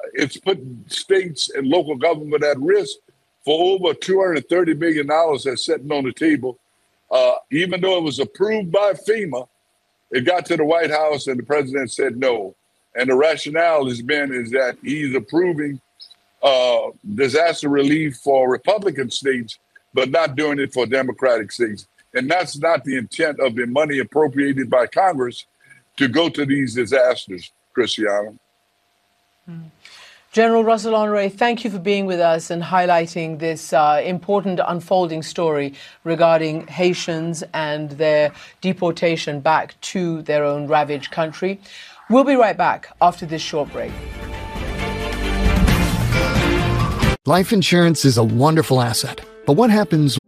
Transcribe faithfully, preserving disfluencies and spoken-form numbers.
it's put states and local government at risk for over two hundred thirty million dollars that's sitting on the table. Uh, even though it was approved by FEMA, it got to the White House and the president said no. And the rationale has been is that he's approving uh, disaster relief for Republican states, but not doing it for Democratic states. And that's not the intent of the money appropriated by Congress to go to these disasters, Christiana. Mm. General Russell Honore, thank you for being with us and highlighting this uh, important unfolding story regarding Haitians and their deportation back to their own ravaged country. We'll be right back after this short break. Life insurance is a wonderful asset, but what happens